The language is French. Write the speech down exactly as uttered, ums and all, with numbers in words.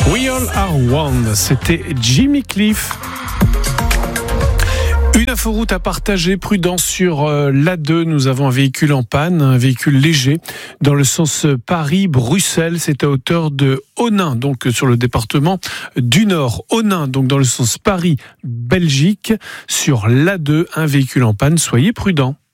We All Are One, c'était Jimmy Cliff. Une inforoute à partager, prudence sur euh, l'A deux. Nous avons un véhicule en panne, un véhicule léger, dans le sens Paris-Bruxelles. C'est à hauteur de Onnaing, donc sur le département du Nord. Onnaing, donc dans le sens Paris-Belgique. Sur l'A deux, un véhicule en panne. Soyez prudents.